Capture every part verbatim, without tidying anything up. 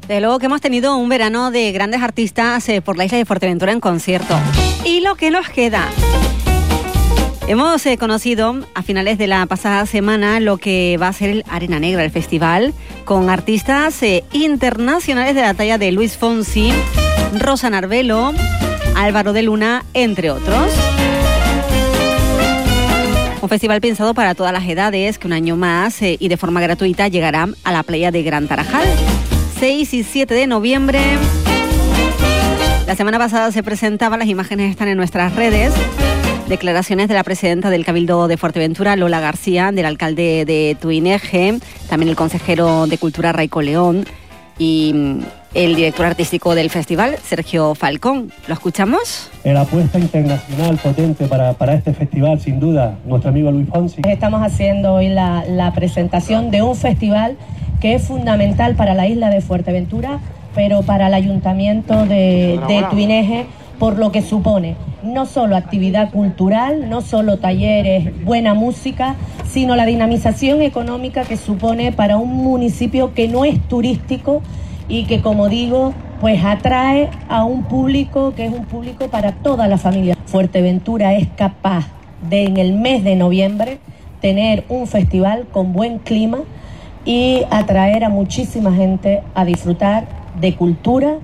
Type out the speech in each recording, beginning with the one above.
Desde luego que hemos tenido un verano de grandes artistas eh, por la isla de Fuerteventura en concierto. Y lo que nos queda. Hemos eh, conocido a finales de la pasada semana lo que va a ser el Arena Negra, el festival, con artistas eh, internacionales de la talla de Luis Fonsi, Rosa Narvelo, Álvaro de Luna, entre otros. Un festival pensado para todas las edades, que un año más eh, y de forma gratuita llegará a la playa de Gran Tarajal. seis y siete de noviembre. La semana pasada se presentaban, las imágenes están en nuestras redes, declaraciones de la presidenta del Cabildo de Fuerteventura, Lola García, del alcalde de Tuineje, también el consejero de Cultura, Raico León, y el director artístico del festival, Sergio Falcón. ¿Lo escuchamos? La apuesta internacional potente para, para este festival, sin duda, nuestro amigo Luis Fonsi. Estamos haciendo hoy la, la presentación de un festival que es fundamental para la isla de Fuerteventura, pero para el ayuntamiento de, de Tuineje, por lo que supone no solo actividad cultural, no solo talleres, buena música, sino la dinamización económica que supone para un municipio que no es turístico y que, como digo, pues atrae a un público que es un público para toda la familia. Fuerteventura es capaz de, en el mes de noviembre, tener un festival con buen clima y atraer a muchísima gente a disfrutar de cultura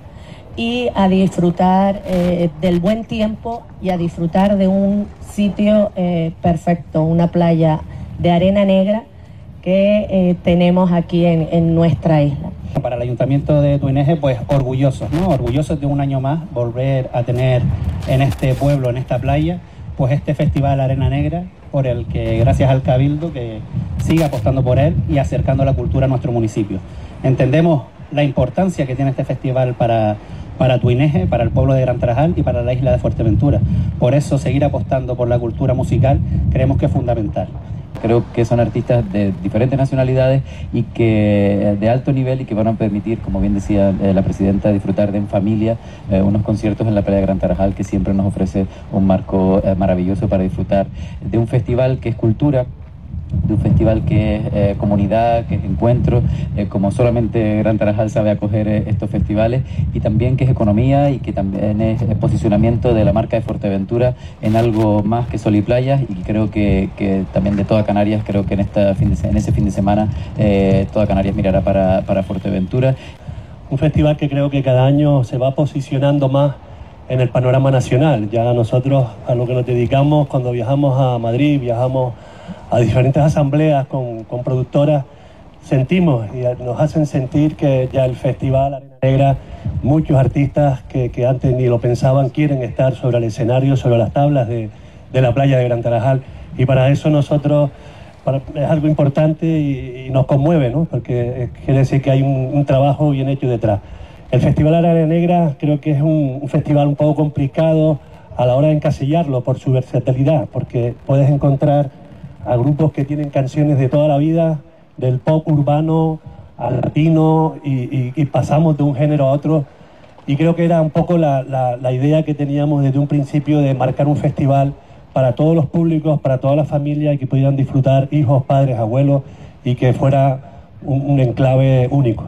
y a disfrutar eh, del buen tiempo y a disfrutar de un sitio eh, perfecto, una playa de arena negra que eh, tenemos aquí en, en nuestra isla. Para el Ayuntamiento de Tuineje, pues orgullosos, ¿no? Orgullosos de un año más volver a tener en este pueblo, en esta playa, pues este festival Arena Negra, por el que gracias al Cabildo que sigue apostando por él y acercando la cultura a nuestro municipio. Entendemos la importancia que tiene este festival para, para Tuineje, para el pueblo de Gran Tarajal y para la isla de Fuerteventura. Por eso seguir apostando por la cultura musical creemos que es fundamental. Creo que son artistas de diferentes nacionalidades y que de alto nivel y que van a permitir, como bien decía eh, la presidenta, disfrutar de en familia eh, unos conciertos en la playa de Gran Tarajal, que siempre nos ofrece un marco eh, maravilloso para disfrutar de un festival que es cultura, de un festival que es eh, comunidad, que es encuentro, eh, como solamente Gran Tarajal sabe acoger eh, estos festivales, y también que es economía y que también es eh, posicionamiento de la marca de Fuerteventura en algo más que sol y playas, y creo que, que también de toda Canarias, creo que en, esta fin de, en ese fin de semana eh, toda Canarias mirará para, para Fuerteventura. Un festival que creo que cada año se va posicionando más en el panorama nacional. Ya nosotros a lo que nos dedicamos cuando viajamos a Madrid, viajamos a diferentes asambleas con, con productoras, sentimos y nos hacen sentir que ya el Festival Arena Negra, muchos artistas que, que antes ni lo pensaban quieren estar sobre el escenario, sobre las tablas de, de la playa de Gran Tarajal, y para eso nosotros para, es algo importante y, y nos conmueve, ¿no? Porque quiere decir que hay un, un trabajo bien hecho detrás. El Festival Arena Negra creo que es un, un festival un poco complicado a la hora de encasillarlo por su versatilidad, porque puedes encontrar a grupos que tienen canciones de toda la vida, del pop urbano al latino, y, y, y pasamos de un género a otro, y creo que era un poco la, la, la idea que teníamos desde un principio de marcar un festival para todos los públicos, para toda la familia, y que pudieran disfrutar hijos, padres, abuelos, y que fuera un, un enclave único.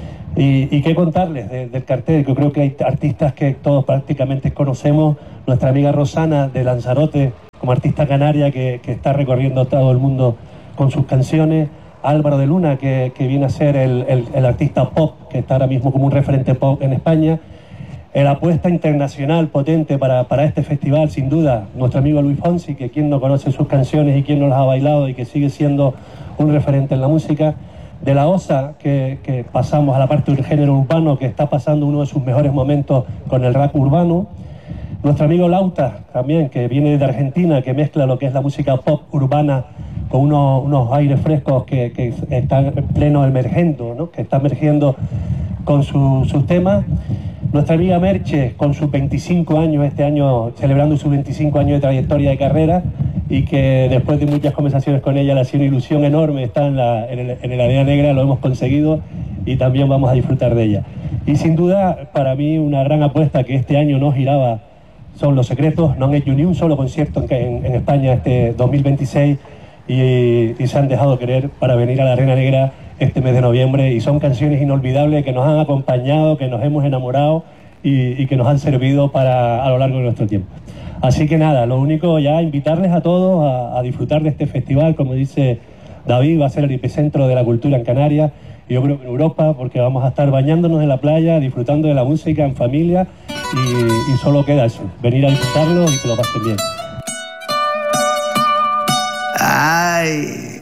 Y, y qué contarles de, del cartel, que creo que hay artistas que todos prácticamente conocemos, nuestra amiga Rosana de Lanzarote, como artista canaria que, que está recorriendo todo el mundo con sus canciones, Álvaro de Luna, que, que viene a ser el, el, el artista pop, que está ahora mismo como un referente pop en España, la apuesta internacional potente para, para este festival, sin duda, nuestro amigo Luis Fonsi, que quien no conoce sus canciones y quien no las ha bailado y que sigue siendo un referente en la música, de la OSA, que, que pasamos a la parte del género urbano, que está pasando uno de sus mejores momentos con el rap urbano. Nuestro amigo Lauta, también, que viene de Argentina, que mezcla lo que es la música pop urbana con unos, unos aires frescos que, que están en pleno emergendo, ¿no? Que está emergiendo con su, sus temas. Nuestra amiga Merche, con sus veinticinco años, este año celebrando sus veinticinco años de trayectoria de carrera, y que después de muchas conversaciones con ella le ha sido una ilusión enorme estar en, la, en, el, en el Arena Negra, lo hemos conseguido y también vamos a disfrutar de ella. Y sin duda, para mí, una gran apuesta que este año no giraba son Los Secretos. No han hecho ni un solo concierto en, en, en España este dos mil veintiséis y, y se han dejado querer para venir a la Arena Negra este mes de noviembre, y son canciones inolvidables que nos han acompañado, que nos hemos enamorado y, y que nos han servido para, a lo largo de nuestro tiempo. Así que nada, lo único ya invitarles a todos a, a disfrutar de este festival. Como dice David, va a ser el epicentro de la cultura en Canarias y yo creo que en Europa, porque vamos a estar bañándonos en la playa, disfrutando de la música en familia y, y solo queda eso, venir a disfrutarlo y que lo pasen bien. Ay.